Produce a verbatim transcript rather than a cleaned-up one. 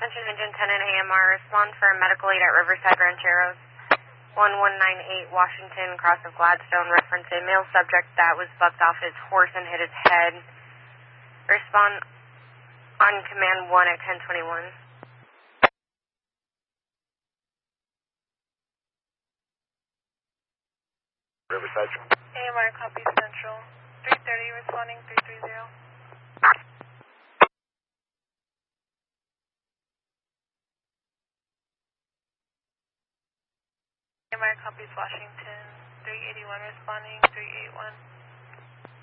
Attention Engine ten and A M R, respond for a medical aid at Riverside Rancheros, one one nine eight Washington, cross of Gladstone, reference a male subject that was bucked off his horse and hit his head. Respond on command one at ten twenty-one. Riverside. A M R, copy Central. three thirty, responding three three zero. A M R, copies Washington. three eighty-one, responding three eight one.